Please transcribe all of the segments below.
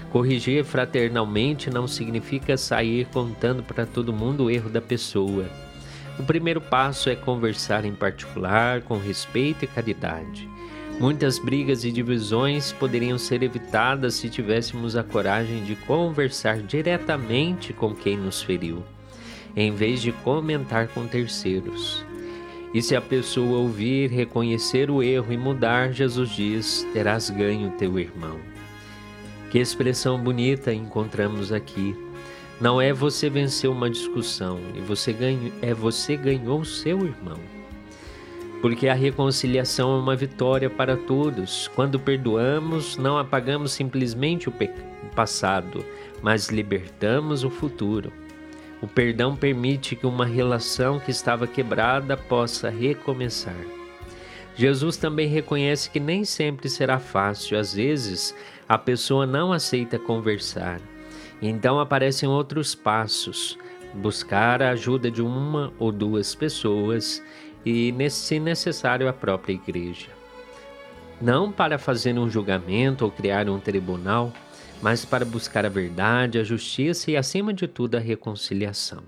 Corrigir fraternalmente não significa sair contando para todo mundo o erro da pessoa. O primeiro passo é conversar em particular, com respeito e caridade. Muitas brigas e divisões poderiam ser evitadas se tivéssemos a coragem de conversar diretamente com quem nos feriu, em vez de comentar com terceiros. E se a pessoa ouvir, reconhecer o erro e mudar, Jesus diz: terás ganho teu irmão. Que expressão bonita encontramos aqui. Não é você venceu uma discussão, você ganhou seu irmão. Porque a reconciliação é uma vitória para todos. Quando perdoamos, não apagamos simplesmente o passado, mas libertamos o futuro. O perdão permite que uma relação que estava quebrada possa recomeçar. Jesus também reconhece que nem sempre será fácil. Às vezes, a pessoa não aceita conversar. Então aparecem outros passos. Buscar a ajuda de uma ou duas pessoas e, se necessário, a própria igreja. Não para fazer um julgamento ou criar um tribunal, mas para buscar a verdade, a justiça e, acima de tudo, a reconciliação.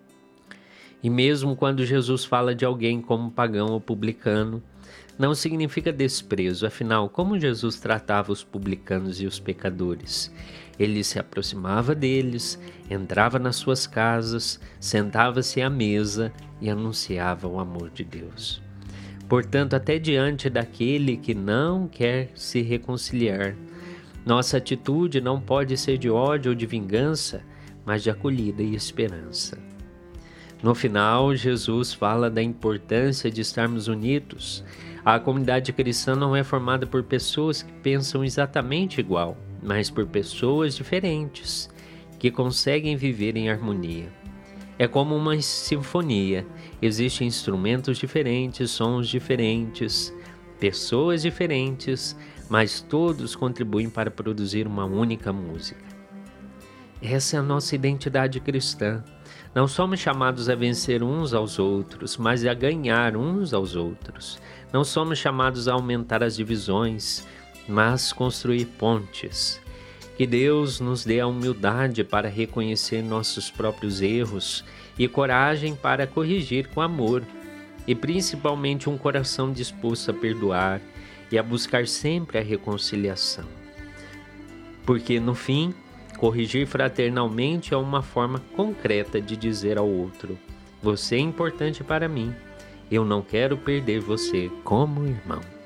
E mesmo quando Jesus fala de alguém como pagão ou publicano, não significa desprezo. Afinal, como Jesus tratava os publicanos e os pecadores? Ele se aproximava deles, entrava nas suas casas, sentava-se à mesa e anunciava o amor de Deus. Portanto, até diante daquele que não quer se reconciliar, nossa atitude não pode ser de ódio ou de vingança, mas de acolhida e esperança. No final, Jesus fala da importância de estarmos unidos. A comunidade cristã não é formada por pessoas que pensam exatamente igual, mas por pessoas diferentes, que conseguem viver em harmonia. É como uma sinfonia. Existem instrumentos diferentes, sons diferentes, pessoas diferentes, mas todos contribuem para produzir uma única música. Essa é a nossa identidade cristã. Não somos chamados a vencer uns aos outros, mas a ganhar uns aos outros. Não somos chamados a aumentar as divisões, mas construir pontes. Que Deus nos dê a humildade para reconhecer nossos próprios erros e coragem para corrigir com amor, e principalmente um coração disposto a perdoar e a buscar sempre a reconciliação. Porque, no fim, corrigir fraternalmente é uma forma concreta de dizer ao outro: você é importante para mim, eu não quero perder você como irmão.